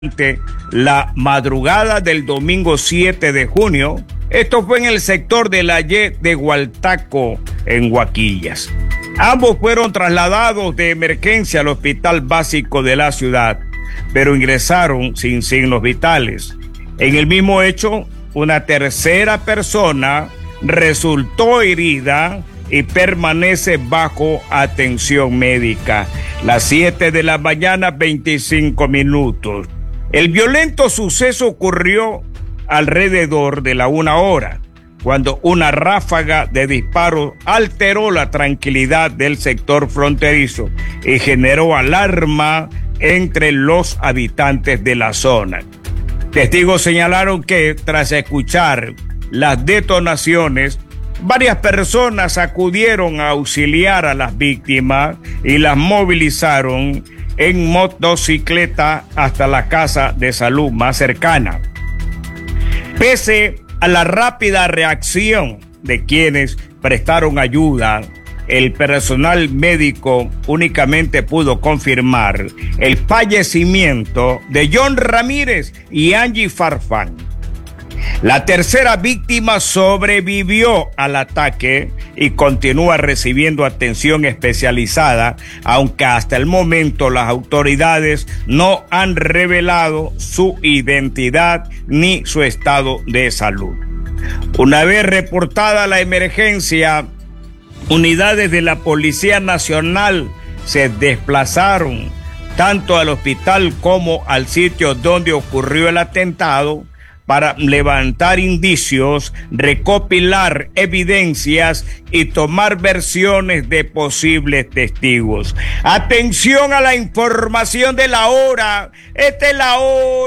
la madrugada del domingo 7 de junio. Esto fue en el sector de la Y de Gualtaco, en Guaquillas. Ambos fueron trasladados de emergencia al hospital básico de la ciudad, pero ingresaron sin signos vitales. En el mismo hecho, una tercera persona resultó herida y permanece bajo atención médica. Las 7 de la mañana, 25 minutos. El violento suceso ocurrió alrededor de la 1 hora, cuando una ráfaga de disparos alteró la tranquilidad del sector fronterizo y generó alarma entre los habitantes de la zona. Testigos señalaron que tras escuchar las detonaciones, varias personas acudieron a auxiliar a las víctimas y las movilizaron en motocicleta hasta la casa de salud más cercana. Pese a la rápida reacción de quienes prestaron ayuda, el personal médico únicamente pudo confirmar el fallecimiento de John Ramírez y Angie Farfán. La tercera víctima sobrevivió al ataque y continúa recibiendo atención especializada, aunque hasta el momento las autoridades no han revelado su identidad ni su estado de salud. Una vez reportada la emergencia, unidades de la Policía Nacional se desplazaron tanto al hospital como al sitio donde ocurrió el atentado para levantar indicios, recopilar evidencias y tomar versiones de posibles testigos. Atención a la información de la hora. Esta es la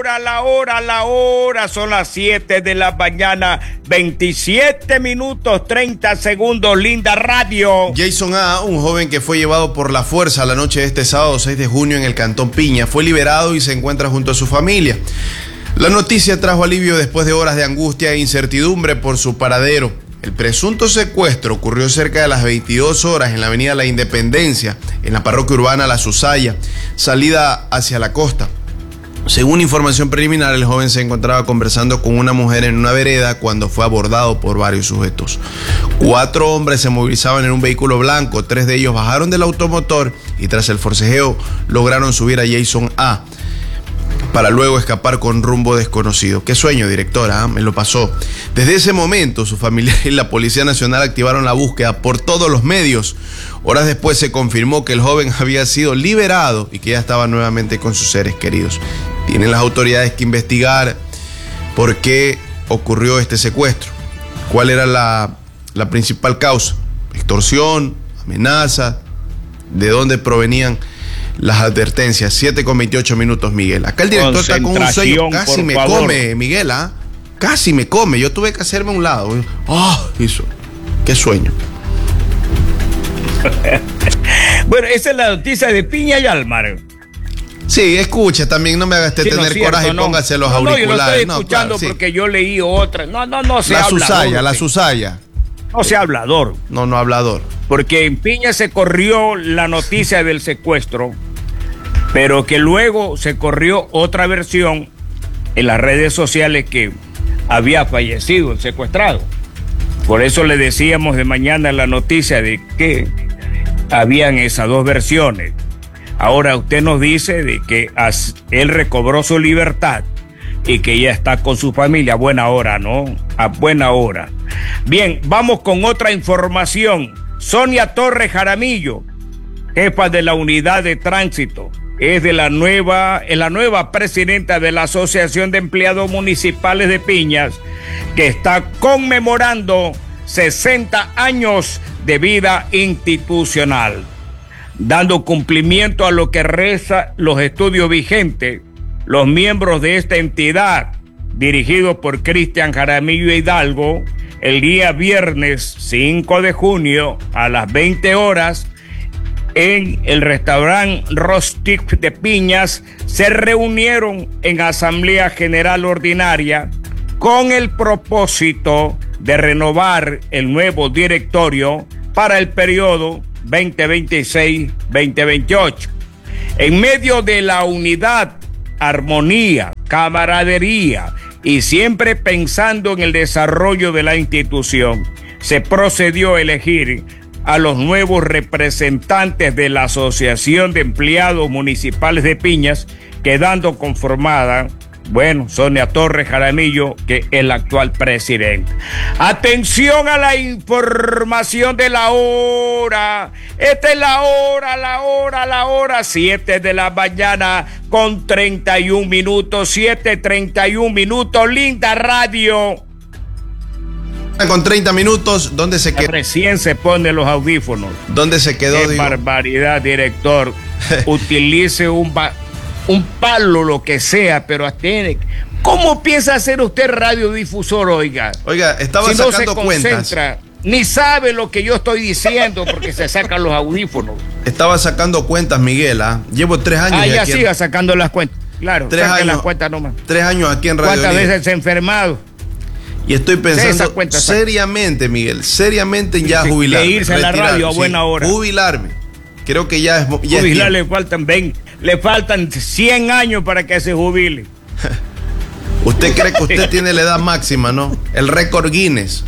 hora. Son las 7 de la mañana, 27 minutos, 30 segundos. Linda Radio. Jason A., un joven que fue llevado por la fuerza la noche de este sábado 6 de junio en el Cantón Piña, fue liberado y se encuentra junto a su familia. La noticia trajo alivio después de horas de angustia e incertidumbre por su paradero. El presunto secuestro ocurrió cerca de las 22 horas en la avenida La Independencia, en la parroquia urbana La Susaya, salida hacia la costa. Según información preliminar, el joven se encontraba conversando con una mujer en una vereda cuando fue abordado por varios sujetos. 4 hombres se movilizaban en un vehículo blanco, 3 de ellos bajaron del automotor y tras el forcejeo lograron subir a Jason A., para luego escapar con rumbo desconocido. Qué sueño, directora, me lo pasó. Desde ese momento, su familia y la Policía Nacional activaron la búsqueda por todos los medios. Horas después se confirmó que el joven había sido liberado y que ya estaba nuevamente con sus seres queridos. Tienen las autoridades que investigar por qué ocurrió este secuestro. ¿Cuál era la principal causa? Extorsión, amenaza, ¿de dónde provenían las advertencias? 7:28 minutos, Miguel. Acá el director está con un sueño. Casi me come, Miguel, ¿ah? Casi me come. Yo tuve que hacerme a un lado. Eso. Qué sueño. Bueno, esa es la noticia de Piña y Almar. Sí, escucha, también no me hagas tener coraje y póngase los auriculares. Yo lo estoy escuchando porque yo leí otra. No sea hablador. La Susaya. No sea hablador. No hablador. Porque en Piña se corrió la noticia del secuestro, pero que luego se corrió otra versión en las redes sociales que había fallecido el secuestrado. Por eso le decíamos de mañana la noticia de que habían esas dos versiones. Ahora usted nos dice de que él recobró su libertad y que ya está con su familia. A buena hora, ¿no? A buena hora. Bien, vamos con otra información. Sonia Torres Jaramillo, jefa de la unidad de tránsito, es la nueva presidenta de la Asociación de Empleados Municipales de Piñas, que está conmemorando 60 años de vida institucional. Dando cumplimiento a lo que reza los estudios vigentes, los miembros de esta entidad, dirigidos por Cristian Jaramillo Hidalgo, el día viernes 5 de junio a las 20 horas en el restaurante Rostic de Piñas, se reunieron en Asamblea General Ordinaria con el propósito de renovar el nuevo directorio para el periodo 2026-2028. En medio de la unidad armonía, camaradería y siempre pensando en el desarrollo de la institución, se procedió a elegir a los nuevos representantes de la Asociación de Empleados Municipales de Piñas, quedando conformada, Sonia Torres Jaramillo, que es la actual presidenta. Atención a la información de la hora. Esta es la hora, 7 de la mañana con 31 minutos, 7:31 minutos, linda radio. Con 30 minutos, ¿dónde se quedó? Recién se pone los audífonos. ¿Dónde se quedó? Qué barbaridad, director. Utilice un palo, lo que sea, pero tiene... ¿Cómo piensa hacer usted radiodifusor, oiga? Oiga, estaba si no sacando se concentra, cuentas. Ni sabe lo que yo estoy diciendo porque se sacan los audífonos. Estaba sacando cuentas, Miguel, ¿ah? Llevo 3 años. Ya siga sacando las cuentas. Claro, 3 años, las cuentas nomás. 3 años aquí en Radio ¿Cuántas Libre veces se ha enfermado? Y estoy pensando seriamente, Miguel, seriamente en ya jubilarme. De irse a la radio a buena hora. Jubilarme. Creo que ya es jubilar, le faltan 100 años para que se jubile. ¿Usted cree que usted tiene la edad máxima, no? El récord Guinness.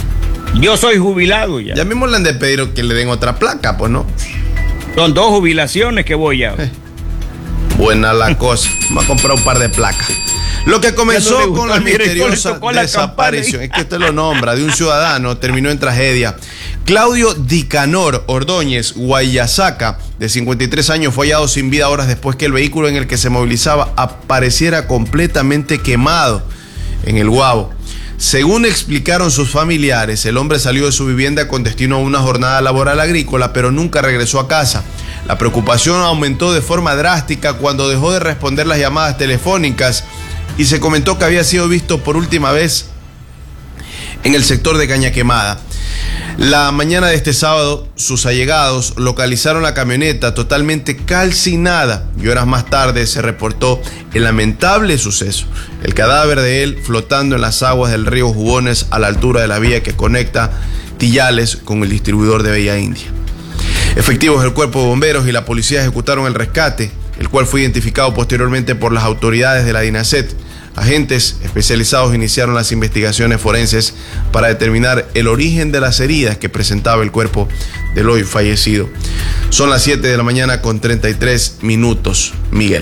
Yo soy jubilado ya. Ya mismo le han de pedir que le den otra placa, pues, ¿no? Son 2 jubilaciones que voy a... Buena la cosa. Vamos a comprar un par de placas. Lo que comenzó con la misteriosa desaparición, es que usted lo nombra, de un ciudadano, terminó en tragedia. Claudio Dicanor Ordóñez Guayasaca, de 53 años, fue hallado sin vida horas después que el vehículo en el que se movilizaba apareciera completamente quemado en el Guabo. Según explicaron sus familiares, el hombre salió de su vivienda con destino a una jornada laboral agrícola, pero nunca regresó a casa. La preocupación aumentó de forma drástica cuando dejó de responder las llamadas telefónicas y se comentó que había sido visto por última vez en el sector de Caña Quemada. La mañana de este sábado, sus allegados localizaron la camioneta totalmente calcinada y horas más tarde se reportó el lamentable suceso. El cadáver de él flotando en las aguas del río Jugones a la altura de la vía que conecta Tillales con el distribuidor de Bella India. Efectivos del Cuerpo de Bomberos y la policía ejecutaron el rescate, el cual fue identificado posteriormente por las autoridades de la DINASET. Agentes especializados iniciaron las investigaciones forenses para determinar el origen de las heridas que presentaba el cuerpo del hoy fallecido. Son las 7 de la mañana con 33 minutos, Miguel.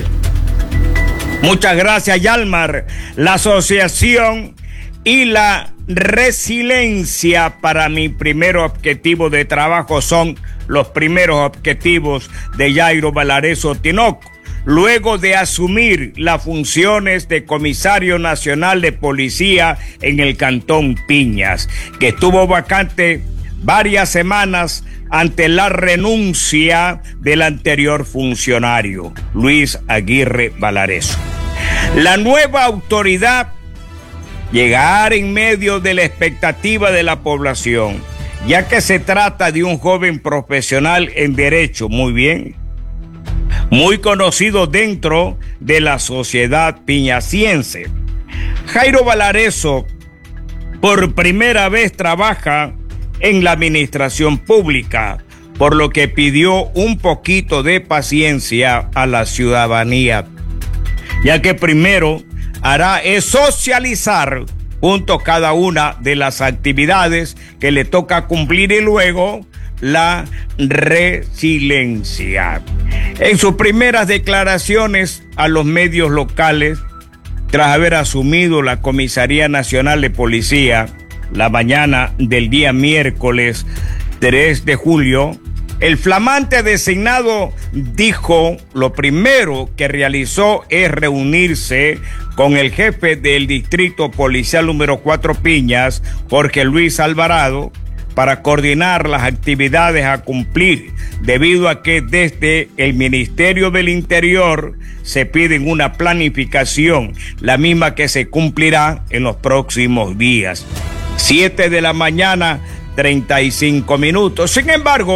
Muchas gracias, Yalmar. La asociación y la resiliencia para mi primer objetivo de trabajo son los primeros objetivos de Jairo Valareso Tinoco, luego de asumir las funciones de comisario nacional de policía en el Cantón Piñas, que estuvo vacante varias semanas ante la renuncia del anterior funcionario, Luis Aguirre Valareso. La nueva autoridad llegará en medio de la expectativa de la población, ya que se trata de un joven profesional en derecho, muy conocido dentro de la sociedad piñaciense. Jairo Valareso por primera vez trabaja en la administración pública, por lo que pidió un poquito de paciencia a la ciudadanía, ya que primero hará es socializar junto cada una de las actividades que le toca cumplir y luego la resiliencia. En sus primeras declaraciones a los medios locales, tras haber asumido la Comisaría Nacional de Policía la mañana del día miércoles 3 de julio, el flamante designado dijo lo primero que realizó es reunirse con el jefe del Distrito Policial número 4 Piñas, Jorge Luis Alvarado, para coordinar las actividades a cumplir, debido a que desde el Ministerio del Interior se piden una planificación, la misma que se cumplirá en los próximos días. 7 de la mañana, 35 minutos. Sin embargo,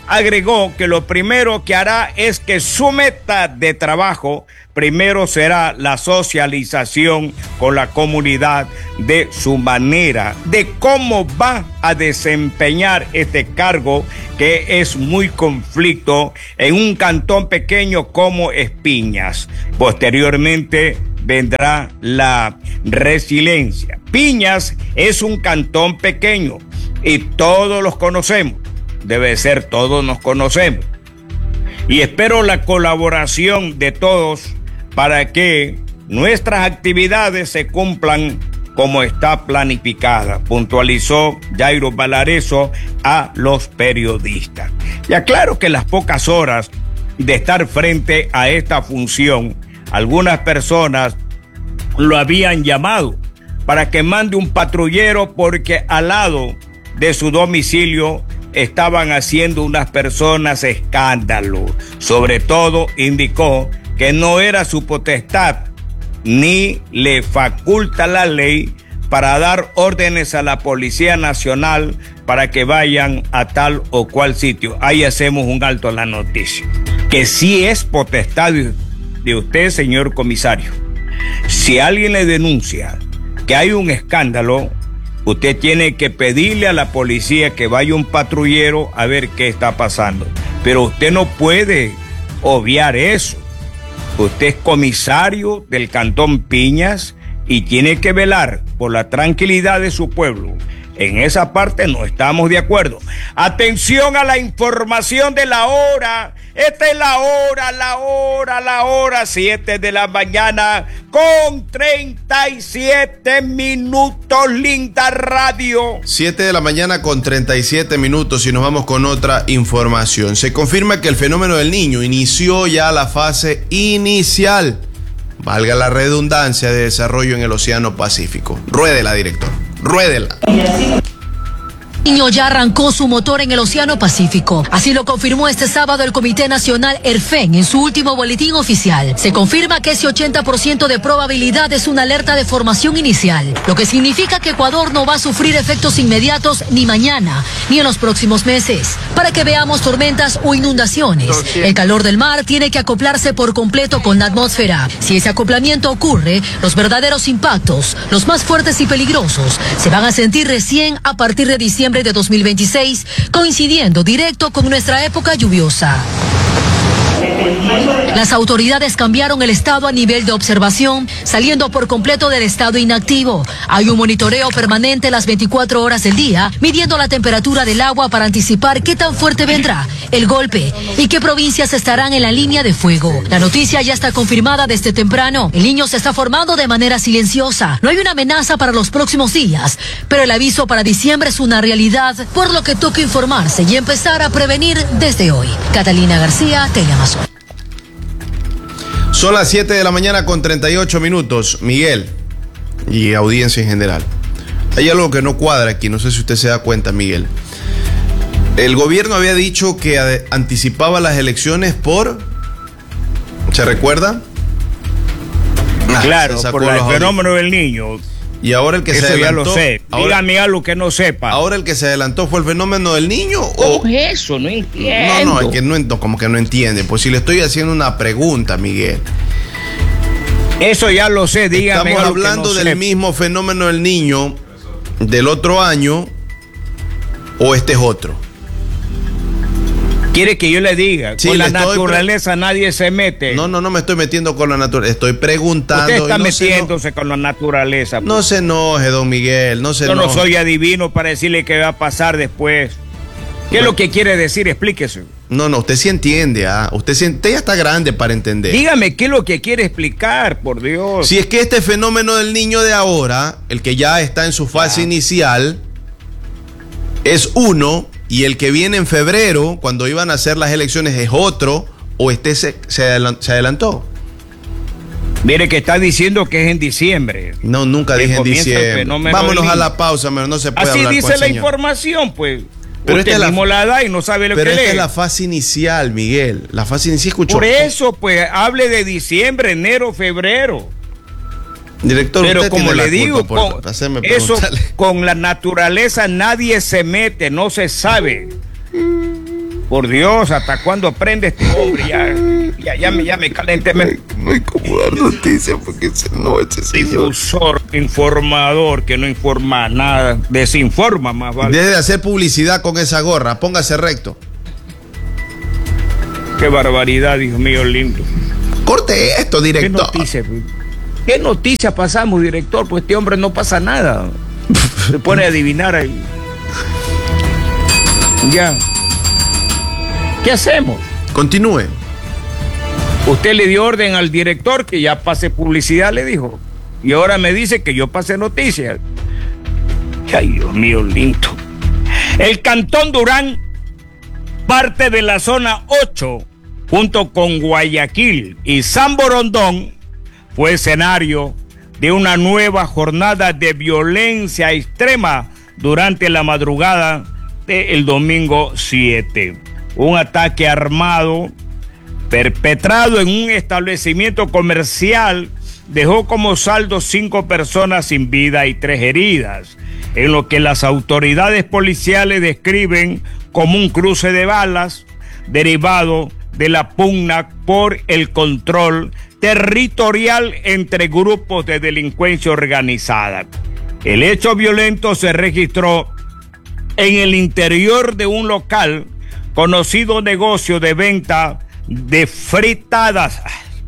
agregó que lo primero que hará es que su meta de trabajo primero será la socialización con la comunidad de su manera, de cómo va a desempeñar este cargo que es muy conflicto en un cantón pequeño como Piñas. Posteriormente vendrá la resiliencia. Piñas es un cantón pequeño y todos los conocemos. Debe ser, todos nos conocemos. Y espero la colaboración de todos para que nuestras actividades se cumplan como está planificada, puntualizó Jairo Valareso a los periodistas. Y aclaro que en las pocas horas de estar frente a esta función, algunas personas lo habían llamado para que mande un patrullero porque al lado de su domicilio estaban haciendo unas personas escándalo. Sobre todo indicó que no era su potestad ni le faculta la ley para dar órdenes a la Policía Nacional para que vayan a tal o cual sitio. Ahí hacemos un alto a la noticia. Que sí es potestad de usted, señor comisario. Si alguien le denuncia que hay un escándalo, usted tiene que pedirle a la policía que vaya un patrullero a ver qué está pasando. Pero usted no puede obviar eso. Usted es comisario del Cantón Piñas y tiene que velar por la tranquilidad de su pueblo. En esa parte no estamos de acuerdo. Atención a la información de la hora. Esta es la hora, 7 de la mañana con 37 minutos, linda radio. 7 de la mañana con 37 minutos y nos vamos con otra información. Se confirma que el fenómeno del Niño inició ya la fase inicial, valga la redundancia, de desarrollo en el Océano Pacífico. Ruédela, director. Ruédela. El Niño ya arrancó su motor en el Océano Pacífico. Así lo confirmó este sábado el Comité Nacional ERFEN en su último boletín oficial. Se confirma que ese 80% de probabilidad es una alerta de formación inicial, lo que significa que Ecuador no va a sufrir efectos inmediatos ni mañana, ni en los próximos meses. Para que veamos tormentas o inundaciones, el calor del mar tiene que acoplarse por completo con la atmósfera. Si ese acoplamiento ocurre, los verdaderos impactos, los más fuertes y peligrosos, se van a sentir recién a partir de diciembre de 2026, coincidiendo directo con nuestra época lluviosa. Las autoridades cambiaron el estado a nivel de observación, saliendo por completo del estado inactivo. Hay un monitoreo permanente las 24 horas del día, midiendo la temperatura del agua para anticipar qué tan fuerte vendrá el golpe y qué provincias estarán en la línea de fuego. La noticia ya está confirmada desde temprano. El Niño se está formando de manera silenciosa. No hay una amenaza para los próximos días, pero el aviso para diciembre es una realidad, por lo que toca informarse y empezar a prevenir desde hoy. Catalina García, Teleamazon. Son las 7 de la mañana con 38 minutos. Miguel y audiencia en general. Hay algo que no cuadra aquí, no sé si usted se da cuenta, Miguel. El gobierno había dicho que anticipaba las elecciones por... ¿Se recuerda? Claro, por el fenómeno del Niño. Y ahora el que se adelantó... Eso ya lo sé. Dígame algo que no sepa. ¿Ahora el que se adelantó fue el fenómeno del Niño? ¿Cómo es eso? No entiendo. No, es que no, como que no entiende. Pues si le estoy haciendo una pregunta, Miguel. Eso ya lo sé, dígame. Estamos hablando del mismo fenómeno del Niño del otro año, ¿o este es otro? ¿Quiere que yo le diga? Sí, con la naturaleza nadie se mete. No me estoy metiendo con la naturaleza. Estoy preguntando. Usted está metiéndose con la naturaleza. No se enoje, don Miguel. Yo no soy adivino para decirle qué va a pasar después. ¿Qué es lo que quiere decir? Explíquese. No, usted sí entiende. Usted ya está grande para entender. Dígame qué es lo que quiere explicar, por Dios. Si es que este fenómeno del Niño de ahora, el que ya está en su fase inicial, es uno... Y el que viene en febrero, cuando iban a hacer las elecciones, es otro, o se adelantó. Mire que está diciendo que es en diciembre. No, nunca dije en diciembre. Vámonos a la pausa, pero no se puede así hablar dice con la señor. Información, pues. Pero usted mismo la da y no sabe lo que lee. Pero esta es la fase inicial, Miguel. La fase inicial, escuchó. Por eso, pues, hable de diciembre, enero, febrero. Director, pero usted como le digo, eso con la naturaleza nadie se mete, no se sabe. Por Dios, ¿hasta cuándo aprende este hombre? Ya me calenté. No hay como dar noticias porque no es difusor, informador, que no informa nada, desinforma más, ¿vale? Deje de hacer publicidad con esa gorra, póngase recto. Qué barbaridad, Dios mío lindo. Corte esto, director. ¿Qué noticia pasamos, director? Pues este hombre no pasa nada. Se pone a adivinar ahí. Ya. ¿Qué hacemos? Continúe. Usted le dio orden al director que ya pase publicidad, le dijo. Y ahora me dice que yo pase noticias. Ay, Dios mío lindo. El Cantón Durán, parte de la zona 8, junto con Guayaquil y San Borondón, fue escenario de una nueva jornada de violencia extrema durante la madrugada del domingo 7. Un ataque armado perpetrado en un establecimiento comercial dejó como saldo 5 personas sin vida y 3 heridas, en lo que las autoridades policiales describen como un cruce de balas derivado de la pugna por el control territorial entre grupos de delincuencia organizada. El hecho violento se registró en el interior de un local conocido negocio de venta de fritadas.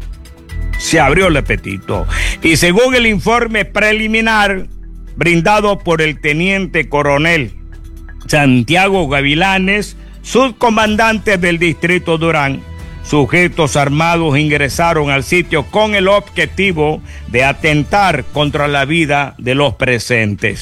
Se abrió el apetito. Y según el informe preliminar brindado por el teniente coronel Santiago Gavilanes, subcomandante del distrito Durán, sujetos armados ingresaron al sitio con el objetivo de atentar contra la vida de los presentes.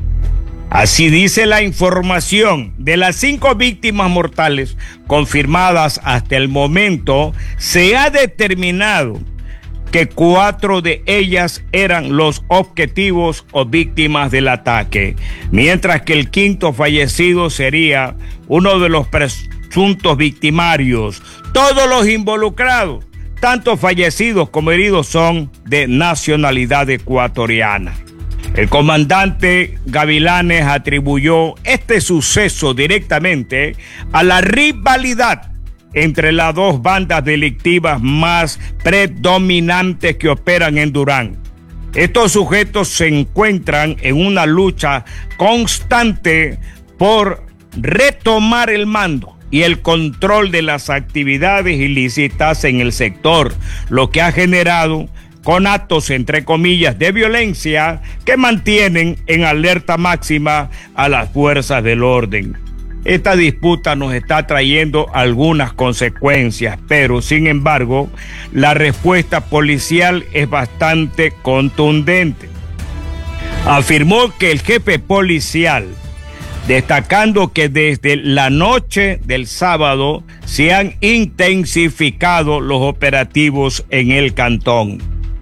Así dice la información. De las 5 víctimas mortales confirmadas hasta el momento, se ha determinado que 4 de ellas eran los objetivos o víctimas del ataque, mientras que el 5º fallecido sería uno de los presuntos victimarios. Todos los involucrados, tanto fallecidos como heridos, son de nacionalidad ecuatoriana. El comandante Gavilanes atribuyó este suceso directamente a la rivalidad entre las 2 bandas delictivas más predominantes que operan en Durán. Estos sujetos se encuentran en una lucha constante por retomar el mando y el control de las actividades ilícitas en el sector, lo que ha generado con actos, entre comillas, de violencia que mantienen en alerta máxima a las fuerzas del orden. Esta disputa nos está trayendo algunas consecuencias, pero sin embargo, la respuesta policial es bastante contundente. Afirmó que el jefe policial, destacando que desde la noche del sábado se han intensificado los operativos en el cantón.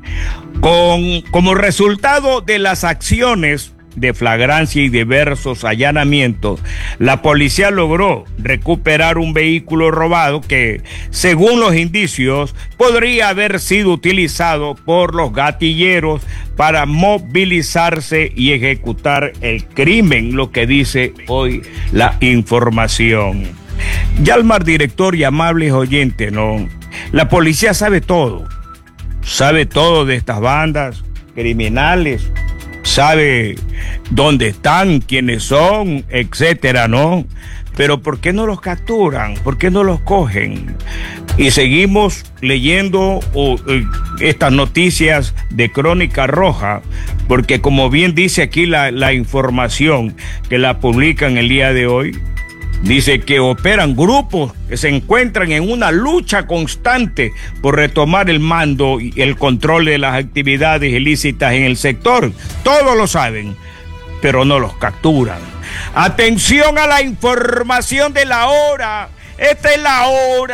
Como resultado de las acciones de flagrancia y diversos allanamientos, la policía logró recuperar un vehículo robado que, según los indicios, podría haber sido utilizado por los gatilleros para movilizarse y ejecutar el crimen, lo que dice hoy la información. Yalmar, director y amables oyentes, ¿no? La policía sabe todo de estas bandas criminales, sabe dónde están, quiénes son, etcétera, ¿no? Pero ¿por qué no los capturan? ¿Por qué no los cogen? Y seguimos leyendo estas noticias de Crónica Roja, porque como bien dice aquí la información que la publican el día de hoy, dice que operan grupos que se encuentran en una lucha constante por retomar el mando y el control de las actividades ilícitas en el sector. Todos lo saben, pero no los capturan. Atención a la información de la hora. Esta es la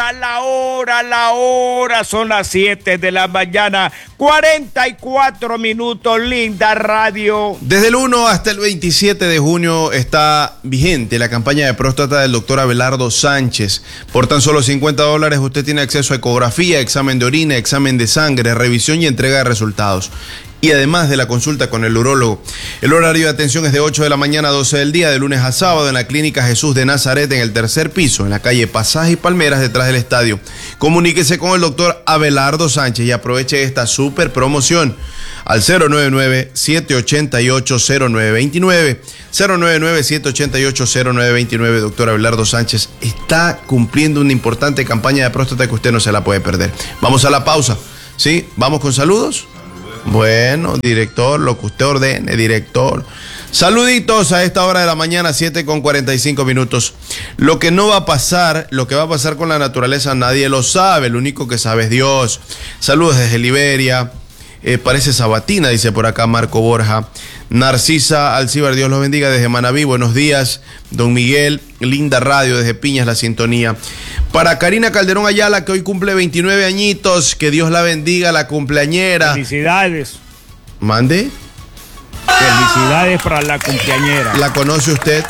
hora, son las 7 de la mañana, 44 minutos, linda radio. Desde el 1 hasta el 27 de junio está vigente la campaña de próstata del doctor Abelardo Sánchez. Por tan solo $50 usted tiene acceso a ecografía, examen de orina, examen de sangre, revisión y entrega de resultados. y además de la consulta con el urólogo. El horario de atención es de 8 de la mañana a 12 del día, de lunes a sábado, en la Clínica Jesús de Nazaret, en el tercer piso, en la calle Pasaje y Palmeras, detrás del estadio. Comuníquese con el doctor Abelardo Sánchez y aproveche esta super promoción al 099-788-0929. 099-788-0929. Doctor Abelardo Sánchez está cumpliendo una importante campaña de próstata que usted no se la puede perder. Vamos a la pausa. ¿Sí? ¿Vamos con saludos? Bueno, director, lo que usted ordene, director. Saluditos a esta hora de la mañana, 7:45. Lo que no va a pasar, lo que va a pasar con la naturaleza, nadie lo sabe. Lo único que sabe es Dios. Saludos desde Liberia. Parece sabatina, dice por acá Marco Borja. Narcisa Alcíbar, Dios los bendiga desde Manabí. Buenos días, don Miguel. Linda radio desde Piñas, la sintonía. Para Karina Calderón Ayala, que hoy cumple 29 añitos, que Dios la bendiga, la cumpleañera. Felicidades. ¿Mande? Felicidades para la cumpleañera. ¿La conoce usted?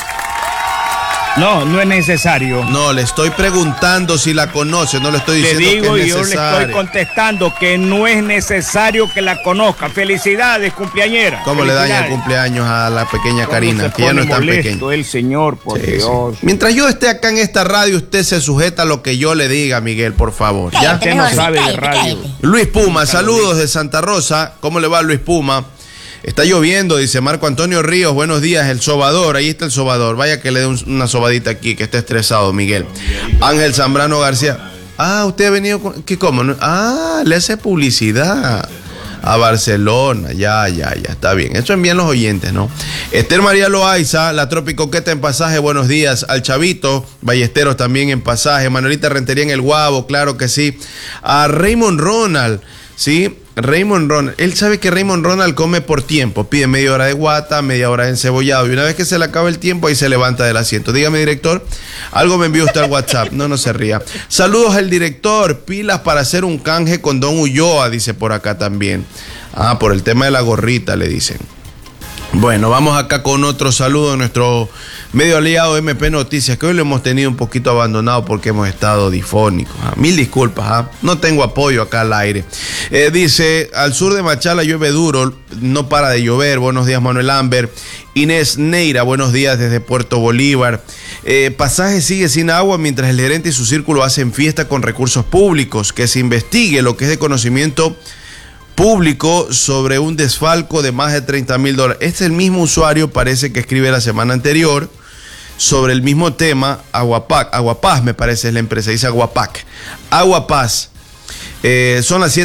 No, no es necesario. No, le estoy preguntando si la conoce, no le estoy diciendo que es necesario. Le digo, yo le estoy contestando que no es necesario que la conozca. Felicidades, cumpleañera. ¿Cómo le daña el cumpleaños a la pequeña Karina? Que ya no es tan pequeña. El señor, por Dios. Sí. Mientras yo esté acá en esta radio, usted se sujeta a lo que yo le diga, Miguel, por favor. ¿Ya? Usted no sabe de radio. Luis Puma, saludos de Santa Rosa. ¿Cómo le va, Luis Puma? Está lloviendo, dice Marco Antonio Ríos. Buenos días, el sobador. Ahí está el sobador. Vaya que le dé una sobadita aquí, que está estresado, Miguel. Ángel Zambrano García. Ah, usted ha venido con... ¿Qué, cómo? Ah, le hace publicidad a Barcelona. Ya, está bien. Eso envían los oyentes, ¿no? Esther María Loaiza, la Tropicoqueta en Pasaje. Buenos días. Al Chavito, Ballesteros también en Pasaje. Manuelita Rentería en El Guabo, claro que sí. A Raymond Ronald, ¿sí? Raymond Ronald, él sabe que Raymond Ronald come por tiempo, pide media hora de guata, media hora de encebollado, y una vez que se le acaba el tiempo, ahí se levanta del asiento. Dígame, director, algo me envió usted al WhatsApp, no se ría. Saludos al director, pilas para hacer un canje con Don Ulloa, dice por acá también. Ah, por el tema de la gorrita, le dicen. Bueno, vamos acá con otro saludo de nuestro medio aliado MP Noticias, que hoy lo hemos tenido un poquito abandonado porque hemos estado difónicos. Mil disculpas, no tengo apoyo acá al aire. Dice, al sur de Machala llueve duro, no para de llover. Buenos días, Manuel Amber. Inés Neira, buenos días desde Puerto Bolívar. Pasaje sigue sin agua mientras el gerente y su círculo hacen fiesta con recursos públicos. Que se investigue lo que es de conocimiento público sobre un desfalco de más de $30,000. Este es el mismo usuario, parece que escribe la semana anterior sobre el mismo tema. Aguapaz me parece es la empresa, dice Aguapac. Aguapaz. Son las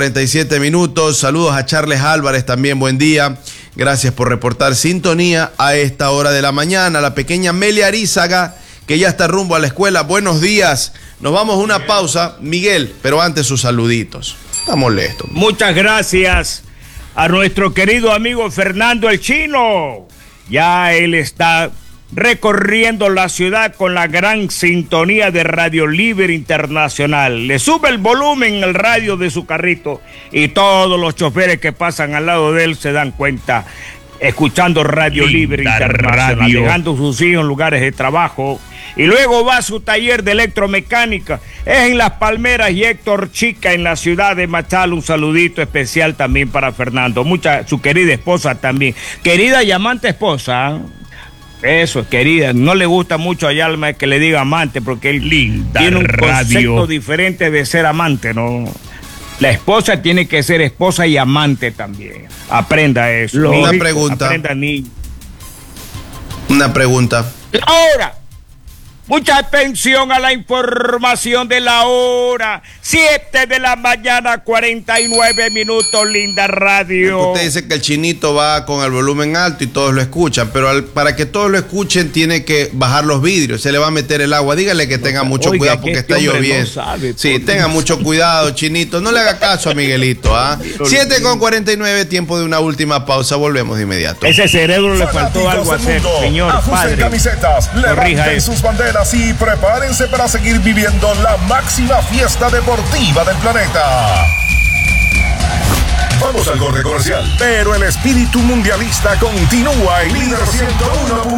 7:47. Saludos a Charles Álvarez también, buen día. Gracias por reportar sintonía a esta hora de la mañana. La pequeña Melia Arizaga, que ya está rumbo a la escuela. Buenos días. Nos vamos a una pausa, Miguel, pero antes sus saluditos. Está molesto. Muchas gracias a nuestro querido amigo Fernando el Chino. Ya él está recorriendo la ciudad con la gran sintonía de Radio Libre Internacional. Le sube el volumen en el radio de su carrito y todos los choferes que pasan al lado de él se dan cuenta, escuchando Radio Libre Internacional, dejando sus hijos en lugares de trabajo. Y luego va a su taller de electromecánica, es en Las Palmeras y Héctor Chica en la ciudad de Machala. Un saludito especial también para Fernando, su querida esposa también, querida y amante esposa. Eso es querida, no le gusta mucho a Yalma que le diga amante, porque él tiene un concepto diferente de ser amante, ¿no? La esposa tiene que ser esposa y amante también. Aprenda eso. Una pregunta. Aprenda, niño. Una pregunta. Ahora. Mucha atención a la información de la hora. 7:49 a.m, linda radio. Usted dice que el Chinito va con el volumen alto y todos lo escuchan, pero para que todos lo escuchen tiene que bajar los vidrios, se le va a meter el agua. Dígale que tenga mucho cuidado porque está lloviendo. Sí, tenga mucho cuidado, Chinito. No le haga caso a Miguelito. 7:49, tiempo de una última pausa. Volvemos de inmediato. Ese cerebro le faltó algo hacer, señor padre. Camisetas, levanten sus banderas y prepárense para seguir viviendo la máxima fiesta deportiva del planeta. Vamos al corte comercial, pero el espíritu mundialista continúa en Líder 101.